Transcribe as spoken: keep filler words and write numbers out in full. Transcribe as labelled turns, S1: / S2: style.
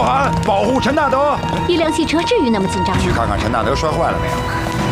S1: 安，保护陈大德。
S2: 一辆汽车至于那么紧张吗？
S1: 去看看陈大德摔坏了没有。